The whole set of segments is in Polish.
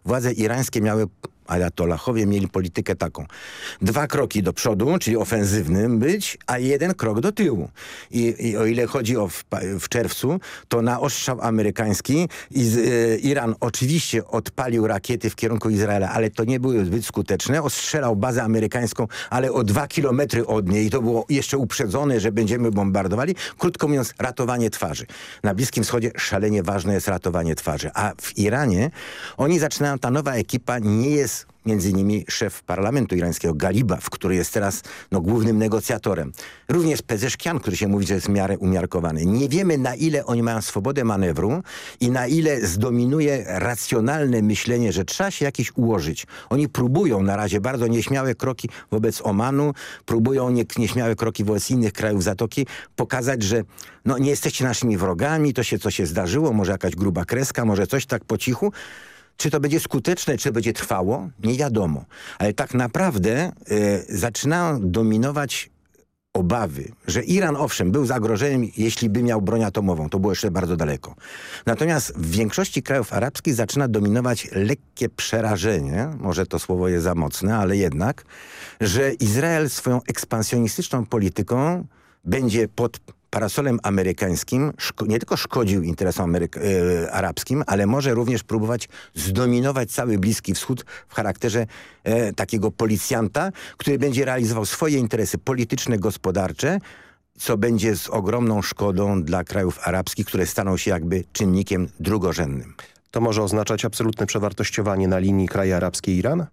władze irańskie miały, ajatollahowie mieli politykę taką. 2 kroki do przodu, czyli ofensywnym być, a 1 krok do tyłu. I o ile chodzi o w czerwcu, to na ostrzał amerykański Iran oczywiście odpalił rakiety w kierunku Izraela, ale to nie były zbyt skuteczne. Ostrzelał bazę amerykańską, ale o 2 kilometry od niej. I to było jeszcze uprzedzone, że będziemy bombardowali. Krótko mówiąc, ratowanie twarzy. Na Bliskim Wschodzie szalenie ważne jest ratowanie twarzy. A w Iranie oni zaczynają, ta nowa ekipa nie jest między innymi szef parlamentu irańskiego Galibaf, który jest teraz głównym negocjatorem. Również Pezeszkian, który się mówi, że jest w miarę umiarkowany. Nie wiemy, na ile oni mają swobodę manewru i na ile zdominuje racjonalne myślenie, że trzeba się jakieś ułożyć. Oni próbują na razie bardzo nieśmiałe kroki wobec Omanu, próbują nieśmiałe kroki wobec innych krajów Zatoki, pokazać, że nie jesteście naszymi wrogami, to się coś zdarzyło, może jakaś gruba kreska, może coś tak po cichu. Czy to będzie skuteczne, czy to będzie trwało? Nie wiadomo. Ale tak naprawdę zaczynają dominować obawy, że Iran owszem był zagrożeniem, jeśli by miał broń atomową. To było jeszcze bardzo daleko. Natomiast w większości krajów arabskich zaczyna dominować lekkie przerażenie, może to słowo jest za mocne, ale jednak, że Izrael swoją ekspansjonistyczną polityką będzie pod parasolem amerykańskim nie tylko szkodził interesom arabskim, ale może również próbować zdominować cały Bliski Wschód w charakterze takiego policjanta, który będzie realizował swoje interesy polityczne, gospodarcze, co będzie z ogromną szkodą dla krajów arabskich, które staną się jakby czynnikiem drugorzędnym. To może oznaczać absolutne przewartościowanie na linii kraje arabskie i Iran?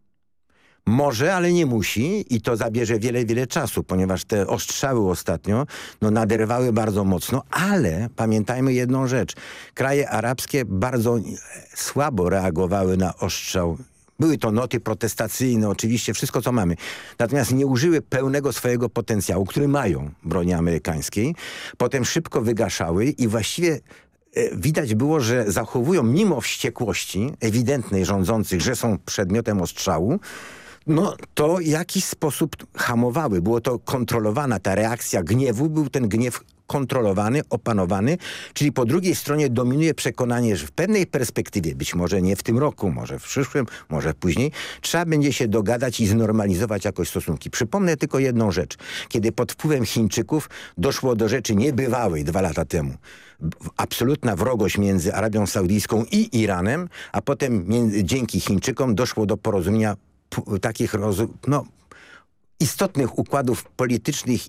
Może, ale nie musi i to zabierze wiele, wiele czasu, ponieważ te ostrzały ostatnio naderwały bardzo mocno, ale pamiętajmy jedną rzecz. Kraje arabskie bardzo słabo reagowały na ostrzał. Były to noty protestacyjne, oczywiście wszystko co mamy. Natomiast nie użyły pełnego swojego potencjału, który mają broni amerykańskiej. Potem szybko wygaszały i właściwie widać było, że zachowują mimo wściekłości ewidentnej rządzących, że są przedmiotem ostrzału, to w jakiś sposób hamowały. Było to kontrolowana, ta reakcja gniewu, był ten gniew kontrolowany, opanowany, czyli po drugiej stronie dominuje przekonanie, że w pewnej perspektywie, być może nie w tym roku, może w przyszłym, może później, trzeba będzie się dogadać i znormalizować jakoś stosunki. Przypomnę tylko jedną rzecz. Kiedy pod wpływem Chińczyków doszło do rzeczy niebywałej 2 lata temu, absolutna wrogość między Arabią Saudyjską i Iranem, a potem dzięki Chińczykom doszło do porozumienia takich istotnych układów politycznych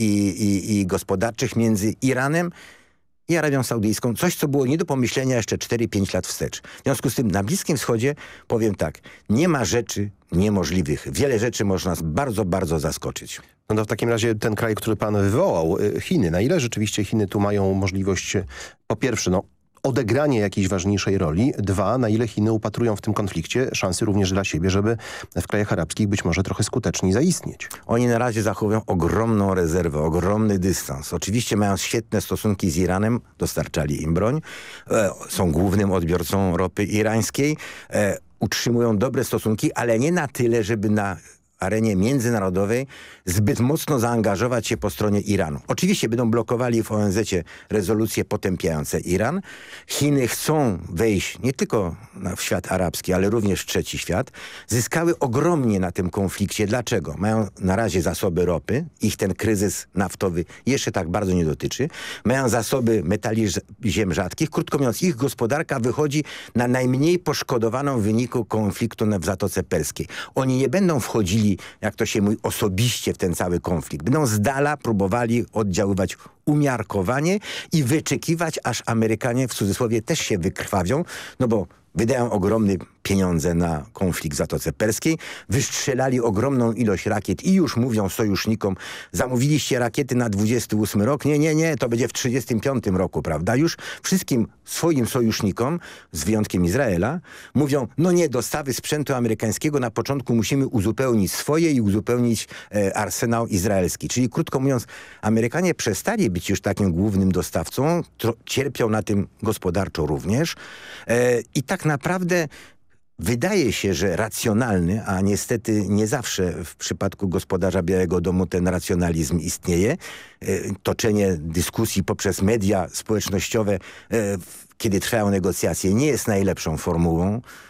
i gospodarczych między Iranem i Arabią Saudyjską. Coś, co było nie do pomyślenia jeszcze 4-5 lat wstecz. W związku z tym na Bliskim Wschodzie, powiem tak, nie ma rzeczy niemożliwych. Wiele rzeczy może nas bardzo, bardzo zaskoczyć. No to w takim razie ten kraj, który pan wywołał, Chiny, na ile rzeczywiście Chiny tu mają możliwość, po pierwsze, odegranie jakiejś ważniejszej roli. 2, na ile Chiny upatrują w tym konflikcie szansy również dla siebie, żeby w krajach arabskich być może trochę skuteczniej zaistnieć. Oni na razie zachowują ogromną rezerwę, ogromny dystans. Oczywiście mają świetne stosunki z Iranem, dostarczali im broń, są głównym odbiorcą ropy irańskiej, utrzymują dobre stosunki, ale nie na tyle, żeby na arenie międzynarodowej zbyt mocno zaangażować się po stronie Iranu. Oczywiście będą blokowali w ONZ-cie rezolucje potępiające Iran. Chiny chcą wejść nie tylko w świat arabski, ale również w trzeci świat. Zyskały ogromnie na tym konflikcie. Dlaczego? Mają na razie zasoby ropy. Ich ten kryzys naftowy jeszcze tak bardzo nie dotyczy. Mają zasoby metali ziem rzadkich. Krótko mówiąc, ich gospodarka wychodzi na najmniej poszkodowaną w wyniku konfliktu w Zatoce Perskiej. Oni nie będą wchodzili, jak to się mówi, osobiście w ten cały konflikt. Będą z dala próbowali oddziaływać umiarkowanie i wyczekiwać, aż Amerykanie w cudzysłowie też się wykrwawią, bo wydają ogromne pieniądze na konflikt w Zatoce Perskiej, wystrzelali ogromną ilość rakiet i już mówią sojusznikom, zamówiliście rakiety na 28 rok? Nie, to będzie w 35 roku, prawda? Już wszystkim swoim sojusznikom, z wyjątkiem Izraela, mówią, dostawy sprzętu amerykańskiego na początku musimy uzupełnić swoje i uzupełnić arsenał izraelski. Czyli krótko mówiąc, Amerykanie przestali być już takim głównym dostawcą, cierpią na tym gospodarczo również i tak naprawdę wydaje się, że racjonalny, a niestety nie zawsze w przypadku gospodarza Białego Domu ten racjonalizm istnieje. Toczenie dyskusji poprzez media społecznościowe, kiedy trwają negocjacje, nie jest najlepszą formułą.